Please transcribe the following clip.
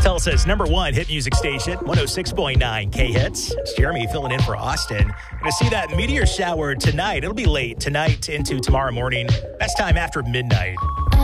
Tulsa's number one hit music station, 106.9 K-Hits. It's Jeremy filling in for Austin. Going to see that meteor shower tonight. It'll be late tonight into tomorrow morning. Best time after midnight.